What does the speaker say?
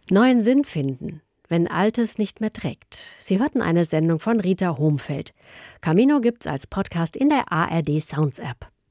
Neuen Sinn finden, wenn Altes nicht mehr trägt. Sie hörten eine Sendung von Rita Homfeld. Camino gibt's als Podcast in der ARD Sounds App.